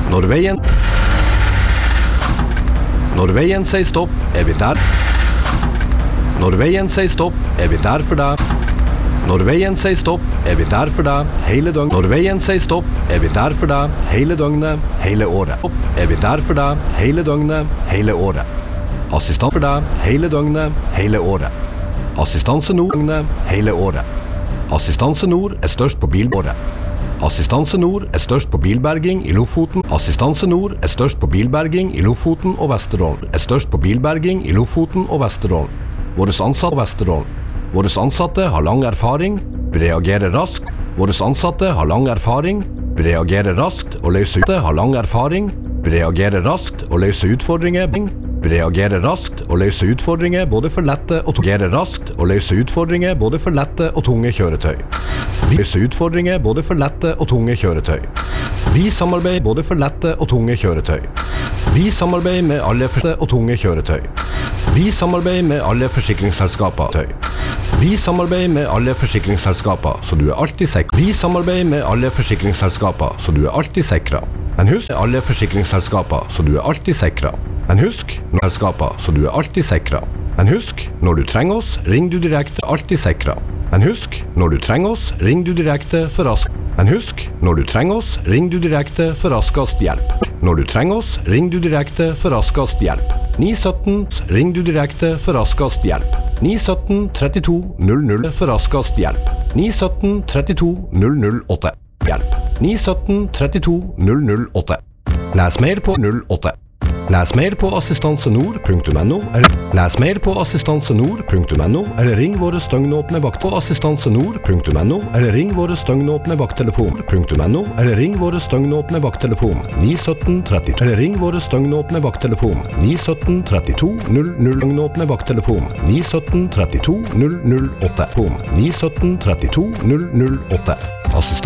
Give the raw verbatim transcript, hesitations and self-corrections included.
Når veien Når veien sier stopp, er vi der. Når veien sier stopp, er vi der for deg. Når veien sier stopp, er vi der for deg hele døgnet. Når veien sier stopp, er vi der for deg hele døgnet, hele året. Er vi der for deg hele døgnet, hele året. Assistent for deg hele døgnet, hele året. Assistanse Nord hele året. Assistanse Nord er størst på bilåret. Assistanse Nord er størst på bilberging i Lofoten. Assistanse Nord er størst på bilberging i Lofoten og Vesterålen. Er størst på bilberging i Lofoten og Vesterålen. Våres ansatte Vesterålen. Våres ansatte har lang erfaring, reagerer raskt. Våres ansatte har lang erfaring, reagerer raskt og løser ut. Har lang erfaring, reagerer raskt og løser utfordringer. Reagerer raskt og løser utfordringer både for lette og tunge. Reagerer raskt og løser utfordringer både for lette og tunge kjøretøy. Vi løser utfordringer både for lette og tunge kjøretøy. Vi samarbeider både for lette og tunge kjøretøy. Vi samarbeider med alle for og tunge kjøretøy. Vi samarbeider med alle forsikringsselskaper. Vi samarbeider med alle forsikringsselskaper, så du er alltid sikker. Vi samarbeider med alle forsikringsselskaper, så du er alltid sikra. Men husk alle forsikringsselskaper, så du er alltid sikra. Men husk når selskaper, så du er alltid sikra. Men husk, når du trenger oss, ring du direkte, alltid sikra. Men husk, når du trenger oss, ring du direkte for rask. Men husk, når du trenger oss, ring du direkte for raskest hjelp. Når du trenger oss, ring du direkte for raskest hjelp. ni sytten, ring du direkte for raskest hjelp. ni sytten trettito null null for raskest hjelp. ni sytten trettito null null åtte. Hjelp. ni sytten trettito null null åtte. Les mer på null åtte. Les mer på assistansenord punktum no eller Les mer på assistansenord punktum no eller ring våre støgnåpne vakt på assistansenord punktum no eller ring våre støgnåpne vakttelefon punktum no eller ring våre støgnåpne vakttelefon ni sytten trettito eller ring våre støgnåpne vakttelefon ni sytten trettito null null støgnåpne vakttelefon ni sytten trettito null null åtte ni sytten trettito null null åtte Assistent